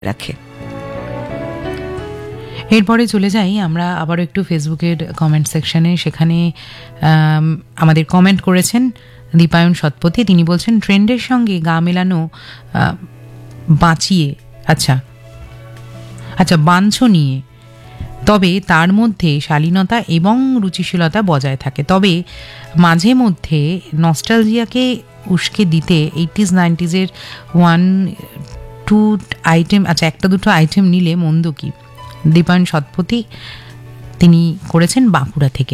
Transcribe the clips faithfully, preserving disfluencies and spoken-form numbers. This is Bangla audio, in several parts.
রাখে। এরপরে চলে যাই আমরা আবারও একটু ফেসবুকের কমেন্ট সেকশনে। সেখানে আমাদের কমেন্ট করেছেন দীপায়ন সৎপতি। তিনি বলছেন, ট্রেন্ডের সঙ্গে গা মেলানো বাঁচিয়ে আচ্ছা আচ্ছা বাঞ্ছনীয়, তবে তার মধ্যে শালীনতা এবং রুচিশীলতা বজায় থাকে। তবে মাঝে মধ্যে নস্টালজিয়াকে উস্কে দিতে এইটিজ নাইনটিজের ওয়ান টু আইটেম আচ্ছা একটা দুটো আইটেম নিলে মন্দ কি। দীপায়ন সৎপতি, তিনি করেছেন বাঁকুড়া থেকে।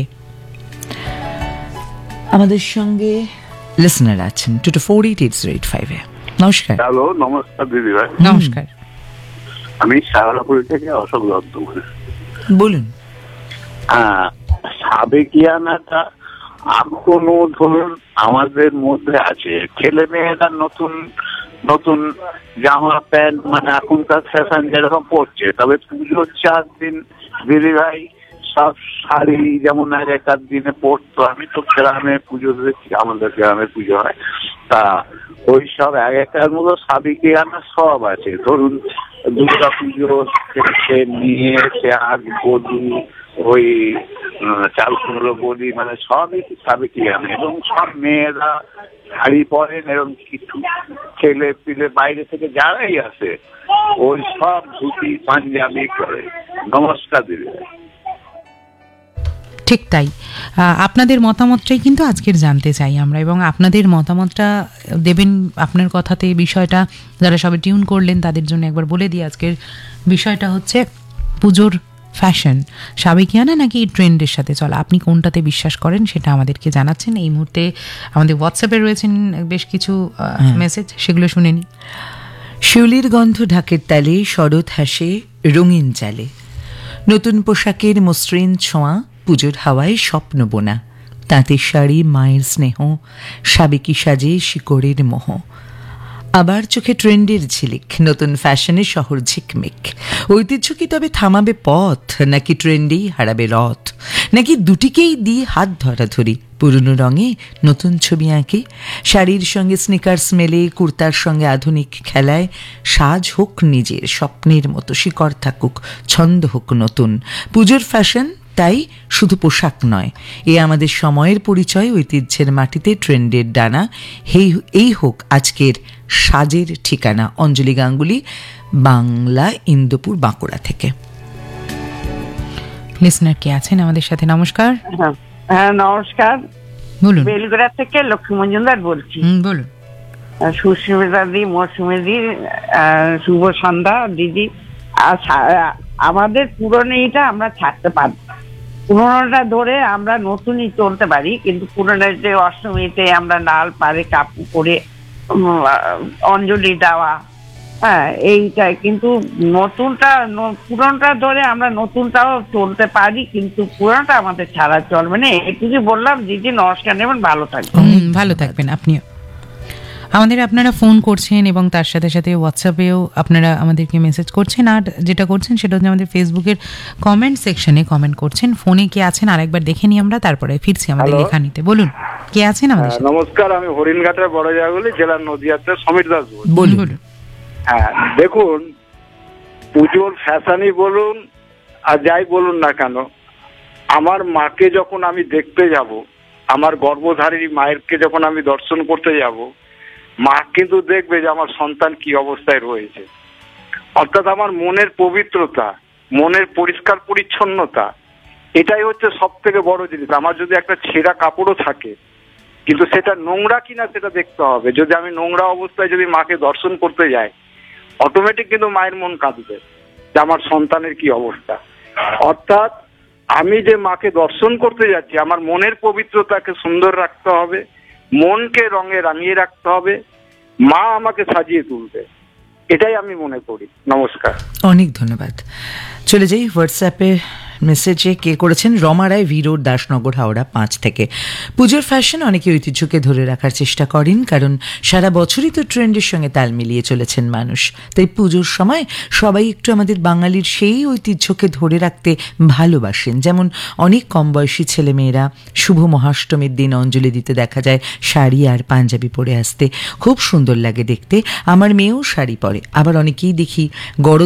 আমাদের সঙ্গে লিসনার আছেন two two four eight eight zero eight five এ। নমস্কার। হ্যালো, নমস্কার দিদি ভাই। নমস্কার। আমি শাহরাপুর থেকে অশোক দত্ত বলছি। বলুন। হ্যাঁ, সাবেকিয়ানাটা এখনো ধরুন আমাদের মধ্যে আছে। ছেলে মেয়েরা নতুন নতুন জামা প্যান্ট মানে এখনকার ফ্যাশন যেরকম পড়ছে, তবে পুজোর চার দিন দিদি ভাই সব শাড়ি যেমন আগেকার দিনে পড়তো। আমি তো গ্রামে পুজো দেখছি, আমাদের গ্রামে পুজো হয়, তা ওই সব আগেকার মতো সাবেকিয়ানা সব আছে। ধরুন দুর্গা পুজো থেকে নিয়ে সে আগ বলি, ওই চাল কুমড়ো বলি, মানে সবই সাবেকিয়ানা। এবং সব মেয়েরা শাড়ি পরেন এবং কিছু ছেলে পিলে বাইরে থেকে যারাই আসে ওই সব ধুতি পাঞ্জাবি করে। নমস্কার দিদি। ঠিক তাই, আপনাদের মতামতটাই কিন্তু আজকের জানতে চাই আমরা, এবং আপনাদের মতামতটা দেবেন আপনার কথাতে। বিষয়টা যারা সবাই টিউন করলেন তাদের জন্য একবার বলে দিই, আজকের বিষয়টা হচ্ছে পুজোর ফ্যাশন সাবেকিয়ানা নাকি ট্রেন্ডের সাথে চলা। আপনি কোনটাতে বিশ্বাস করেন সেটা আমাদেরকে জানাচ্ছেন। এই মুহূর্তে আমাদের হোয়াটসঅ্যাপে রয়েছেন বেশ কিছু মেসেজ, সেগুলো শুনে নিই। শিউলির গন্ধ ঢাকের তালে, শরৎ হাসে রঙিন চালে, নতুন পোশাকের মসৃণ ছোঁয়া, পুজোর হাওয়ায় স্বপ্ন বোনা, তাঁতের শাড়ি মায়ের স্নেহ, সাবেকি সাজে শিকড়ের মোহ, আবার চোখে ট্রেন্ডের ঝিলিক, নতুন ফ্যাশনের শহর ঝিকমিক। ঐতিহ্য কি তবে থামাবে পথ, নাকি ট্রেন্ডেই হারাবে রথ, নাকি দুটিকেই দিয়ে হাত ধরাধরি, পুরনো রঙে নতুন ছবি আঁকে, শাড়ির সঙ্গে স্নিকার্স মেলে, কুর্তার সঙ্গে আধুনিক খেলায়, সাজ হোক নিজের স্বপ্নের মতো, শিকড় থাকুক, ছন্দ হোক নতুন। পুজোর ফ্যাশন তাই শুধু পোশাক নয়, এ আমাদের সময়ের পরিচয়, ঐতিহ্যের মাটিতে ট্রেন্ডের ডানা। এই হোক আজকের সাজের ঠিকানা। অঞ্জলি গাঙ্গুলি, বাংলা, ইন্দুপুর, বাঁকুড়া থেকে। লিসনার কে আছেন আমাদের সাথে? নমস্কার। হ্যাঁ নমস্কার, বলুন। বেলগুড়া থেকে লক্ষ্মী মজুমদার বলছি। বলুন। সুস্মিতা দি, মৌসুমী দি, শুভ সন্ধ্যা দিদি। আমাদের পুরনোটা আমরা ছাড়তে পারবো, পুরোনোটা ধরে আমরা নতুনই চলতে পারি, কিন্তু পুরোনো যে অষ্টমীতে আমরা লাল পাড়ে কাপড় পরে অঞ্জলি দেওয়া, হ্যাঁ এইটাই। কিন্তু নতুনটা পুরোনোটা ধরে আমরা নতুনটাও চলতে পারি, কিন্তু পুরোনোটা আমাদের ছাড়া চলবে না। এটুকুই বললাম দিদি। নমস্কার, নেবেন, ভালো থাকবেন। ভালো থাকবেন আপনিও। আমাদের আপনারা ফোন করছেন এবং তার সাথে সাথে হোয়াটসঅ্যাপেও আপনারা আমাদেরকে মেসেজ করছেন, আর যেটা করছেন সেটা হচ্ছে আমাদের ফেসবুকের কমেন্ট সেকশনে কমেন্ট করছেন। ফোনে কে আছেন আরেকবার দেখে নিই আমরা, তারপরে ফিরছি আমাদের লেখানিতে। বলুন, কে আছেন আমাদের সাথে? নমস্কার, আমি হরিণঘাটের বড় জায়গাগুলি জেলার নদীয়াতে সমীর দাস বলছি। বলুন। হ্যাঁ দেখুন, পুজোর ফ্যাশনই বলুন আর যাই বলুন না কেন, আমার মাকে যখন আমি দেখতে যাব, আমার গর্ভধারী মায়েরকে যখন আমি দর্শন করতে যাব, মা কিন্তু দেখবে যে আমার সন্তান কি অবস্থায় রয়েছে। অর্থাৎ আমার মনের পবিত্রতা, মনের পরিষ্কার পরিচ্ছন্নতা, এটাই হচ্ছে সব থেকে বড় জিনিস। আমার যদি একটা ছেঁড়া কাপড়ও থাকে, কিন্তু সেটা নোংরা কিনা সেটা দেখতে হবে। যদি আমি নোংরা অবস্থায় যদি মাকে দর্শন করতে যাই, অটোমেটিক কিন্তু মায়ের মন কাঁদবে যে আমার সন্তানের কি অবস্থা। অর্থাৎ আমি যে মাকে দর্শন করতে যাচ্ছি, আমার মনের পবিত্রতাকে সুন্দর রাখতে হবে, মনকে রঙে রাঙিয়ে রাখতে হবে, মা আমাকে সাজিয়ে তুলবে, এটাই আমি মনে করি। নমস্কার। অনেক ধন্যবাদ। চলে যাই হোয়াটসঅ্যাপে মেসেজে কে করেছেন, রমা রায়, ভি রোড, দাসনগর, হাওড়া পাঁচ থেকে। পুজোর ফ্যাশন অনেকে ঐতিহ্যকে ধরে রাখার চেষ্টা করেন, কারণ সারা বছরই তো ট্রেন্ডের সঙ্গে তাল মিলিয়ে চলেছেন মানুষ। তাই পুজোর সময় সবাই একটু আমাদের বাঙালির সেই ঐতিহ্যকে ধরে রাখতে ভালোবাসেন। যেমন অনেক কম বয়সী ছেলেমেয়েরা শুভ মহাষ্টমীর দিন অঞ্জলি দিতে দেখা যায় শাড়ি আর পাঞ্জাবি পরে আসতে, খুব সুন্দর লাগে দেখতে। আমার মেয়েও শাড়ি পরে। আবার অনেকেই দেখি গড়